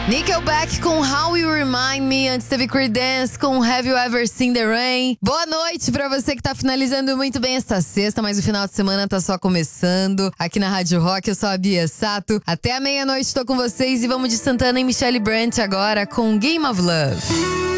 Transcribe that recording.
Nickelback com How You Remind Me. Antes teve Creedence com Have You Ever Seen The Rain. Boa noite pra você que tá finalizando muito bem esta sexta, mas o final de semana tá só começando. Aqui na Rádio Rock, eu sou a Bia Sato. Até a meia-noite tô com vocês e vamos de Santana e Michelle Brandt agora com Game of Love.